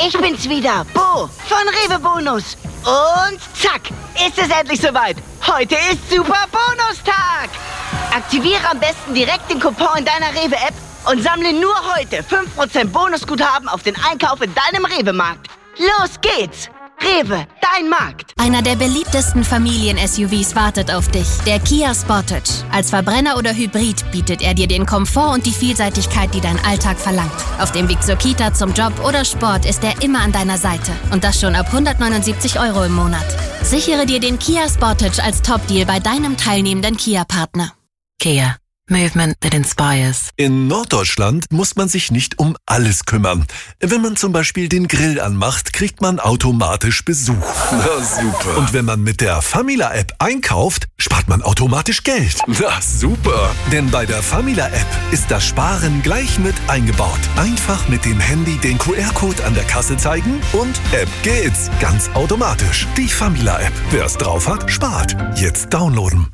Ich bin's wieder, Bo von Rewe Bonus. Und zack, ist es endlich soweit. Heute ist Super Bonustag. Aktiviere am besten direkt den Coupon in deiner Rewe-App und sammle nur heute 5% Bonusguthaben auf den Einkauf in deinem Rewe-Markt. Los geht's! Rewe, dein Markt. Einer der beliebtesten Familien-SUVs wartet auf dich. Der Kia Sportage. Als Verbrenner oder Hybrid bietet er dir den Komfort und die Vielseitigkeit, die dein Alltag verlangt. Auf dem Weg zur Kita, zum Job oder Sport ist er immer an deiner Seite. Und das schon ab 179 € im Monat. Sichere dir den Kia Sportage als Top-Deal bei deinem teilnehmenden Kia-Partner. Kia. Movement that inspires. In Norddeutschland muss man sich nicht um alles kümmern. Wenn man zum Beispiel den Grill anmacht, kriegt man automatisch Besuch. Na super. Und wenn man mit der Famila-App einkauft, spart man automatisch Geld. Na super. Denn bei der Famila-App ist das Sparen gleich mit eingebaut. Einfach mit dem Handy den QR-Code an der Kasse zeigen und App geht's. Ganz automatisch. Die Famila-App. Wer es drauf hat, spart. Jetzt downloaden.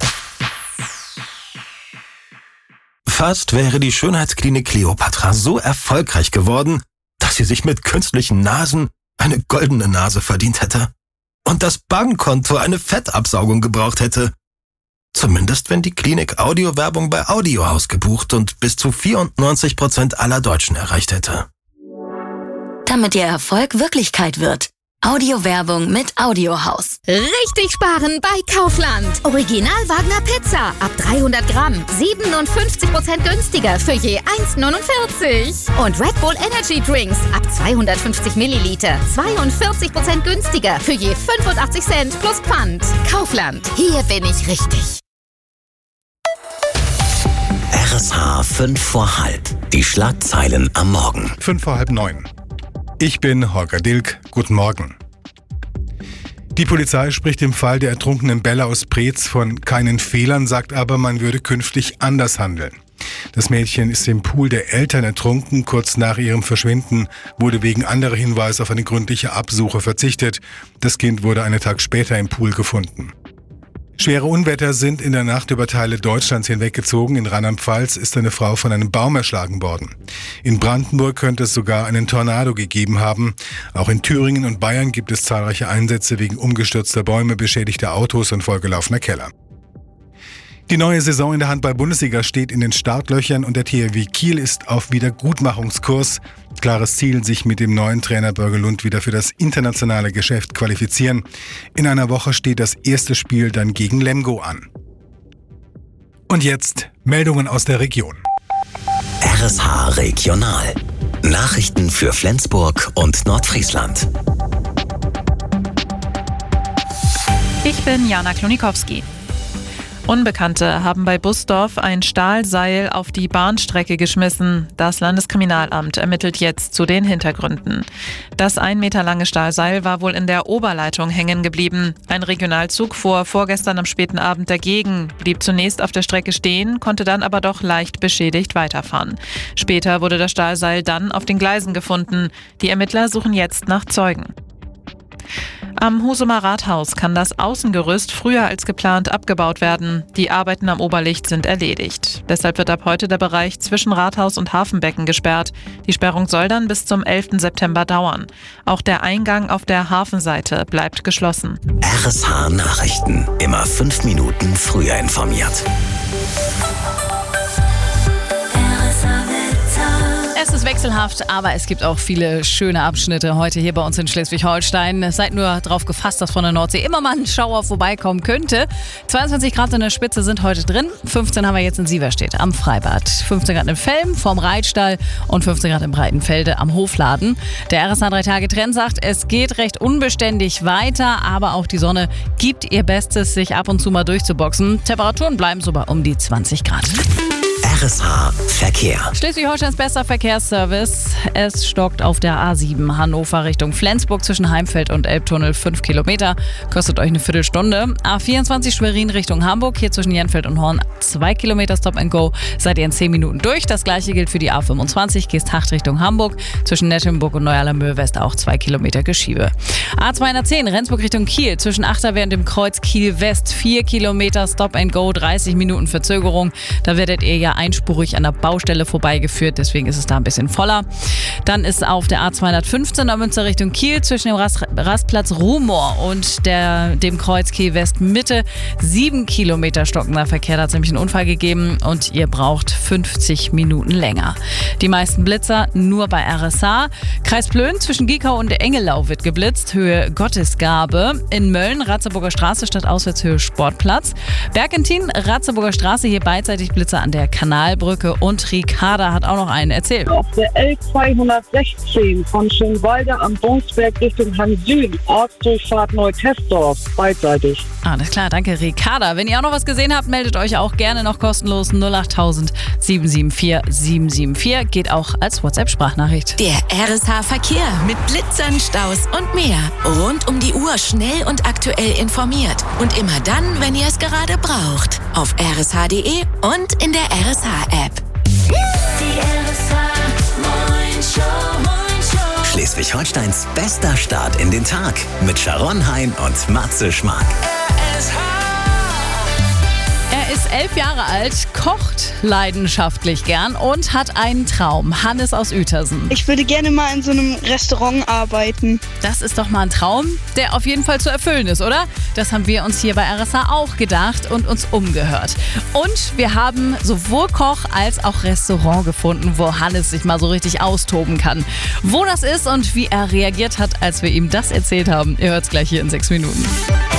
Fast wäre die Schönheitsklinik Kleopatra so erfolgreich geworden, dass sie sich mit künstlichen Nasen eine goldene Nase verdient hätte und das Bankkonto eine Fettabsaugung gebraucht hätte. Zumindest wenn die Klinik Audiowerbung bei Audiohaus gebucht und bis zu 94% aller Deutschen erreicht hätte. Damit Ihr Erfolg Wirklichkeit wird. Audiowerbung mit Audiohaus. Richtig sparen bei Kaufland. Original Wagner Pizza. Ab 300 Gramm. 57% günstiger für je 1,49. Und Red Bull Energy Drinks. Ab 250 Milliliter. 42% günstiger für je 85 Cent plus Pfand. Kaufland. Hier bin ich richtig. RSH 5 vor halb. Die Schlagzeilen am Morgen. 5 vor halb 9. Ich bin Holger Dilk. Guten Morgen. Die Polizei spricht im Fall der ertrunkenen Bella aus Preetz von keinen Fehlern, sagt aber, man würde künftig anders handeln. Das Mädchen ist im Pool der Eltern ertrunken. Kurz nach ihrem Verschwinden wurde wegen anderer Hinweise auf eine gründliche Absuche verzichtet. Das Kind wurde einen Tag später im Pool gefunden. Schwere Unwetter sind in der Nacht über Teile Deutschlands hinweggezogen. In Rheinland-Pfalz ist eine Frau von einem Baum erschlagen worden. In Brandenburg könnte es sogar einen Tornado gegeben haben. Auch in Thüringen und Bayern gibt es zahlreiche Einsätze wegen umgestürzter Bäume, beschädigter Autos und vollgelaufener Keller. Die neue Saison in der Handball-Bundesliga steht in den Startlöchern und der THW Kiel ist auf Wiedergutmachungskurs. Klares Ziel, sich mit dem neuen Trainer Börge Lund wieder für das internationale Geschäft qualifizieren. In einer Woche steht das erste Spiel dann gegen Lemgo an. Und jetzt Meldungen aus der Region. RSH Regional. Nachrichten für Flensburg und Nordfriesland. Ich bin Jana Klonikowski. Unbekannte haben bei Busdorf ein Stahlseil auf die Bahnstrecke geschmissen. Das Landeskriminalamt ermittelt jetzt zu den Hintergründen. Das 1 Meter lange Stahlseil war wohl in der Oberleitung hängen geblieben. Ein Regionalzug fuhr vorgestern am späten Abend dagegen, blieb zunächst auf der Strecke stehen, konnte dann aber doch leicht beschädigt weiterfahren. Später wurde das Stahlseil dann auf den Gleisen gefunden. Die Ermittler suchen jetzt nach Zeugen. Am Husumer Rathaus kann das Außengerüst früher als geplant abgebaut werden. Die Arbeiten am Oberlicht sind erledigt. Deshalb wird ab heute der Bereich zwischen Rathaus und Hafenbecken gesperrt. Die Sperrung soll dann bis zum 11. September dauern. Auch der Eingang auf der Hafenseite bleibt geschlossen. RSH Nachrichten. Immer 5 Minuten früher informiert. Es ist wechselhaft, aber es gibt auch viele schöne Abschnitte heute hier bei uns in Schleswig-Holstein. Seid nur darauf gefasst, dass von der Nordsee immer mal ein Schauer vorbeikommen könnte. 22 Grad in der Spitze sind heute drin. 15 haben wir jetzt in Sieverstedt am Freibad. 15 Grad in Velm vorm Reitstall und 15 Grad in Breitenfelde am Hofladen. Der RSH 3-Tage-Trend sagt, es geht recht unbeständig weiter, aber auch die Sonne gibt ihr Bestes, sich ab und zu mal durchzuboxen. Temperaturen bleiben so bei um die 20 Grad. RSH Verkehr. Schleswig-Holsteins bester Verkehrsservice. Es stockt auf der A7 Hannover Richtung Flensburg zwischen Heimfeld und Elbtunnel 5 Kilometer. Kostet euch eine Viertelstunde. A24 Schwerin Richtung Hamburg. Hier zwischen Jenfeld und Horn 2 Kilometer Stop and Go. Seid ihr in 10 Minuten durch. Das gleiche gilt für die A25 Geesthacht Richtung Hamburg. Zwischen Nettenburg und Neuerlamöhe West auch 2 Kilometer Geschiebe. A210 Rendsburg Richtung Kiel. Zwischen Achterwehr und dem Kreuz Kiel West 4 Kilometer Stop and Go. 30 Minuten Verzögerung. Da werdet ihr ja einspurig an der Baustelle vorbeigeführt, deswegen ist es da ein bisschen voller. Dann ist auf der A215 am Münster Richtung Kiel zwischen dem Rastplatz Rumor und dem Kreuz Kiel West Mitte 7 Kilometer stockender Verkehr. Da hat es nämlich einen Unfall gegeben und ihr braucht 50 Minuten länger. Die meisten Blitzer nur bei RSH. Kreis Plön zwischen Giekau und Engelau wird geblitzt, Höhe Gottesgabe. In Mölln, Ratzeburger Straße statt Auswärtshöhe Sportplatz. Bergentin, Ratzeburger Straße, hier beidseitig Blitzer an der Kanalbrücke. Und Ricarda hat auch noch einen. Erzähl. Auf der L216 von Schönwalde am Bonsberg Richtung Hang Süd, Ortsdurchfahrt Neutesdorf, beidseitig. Alles klar, danke Ricarda. Wenn ihr auch noch was gesehen habt, meldet euch auch gerne noch kostenlos 08000 774 774. Geht auch als WhatsApp-Sprachnachricht. Der RSH Verkehr mit Blitzern, Staus und mehr. Rund um die Uhr schnell und aktuell informiert. Und immer dann, wenn ihr es gerade braucht. Auf rsh.de und in der RSH-App. Die RSH Morning Show. Schleswig-Holsteins bester Start in den Tag mit Sharon Hein und Matze Schmark. Er ist 11 Jahre alt, kocht leidenschaftlich gern und hat einen Traum. Hannes aus Uetersen. Ich würde gerne mal in so einem Restaurant arbeiten. Das ist doch mal ein Traum, der auf jeden Fall zu erfüllen ist, oder? Das haben wir uns hier bei RSH auch gedacht und uns umgehört. Und wir haben sowohl Koch als auch Restaurant gefunden, wo Hannes sich mal so richtig austoben kann. Wo das ist und wie er reagiert hat, als wir ihm das erzählt haben, ihr hört es gleich hier in 6 Minuten.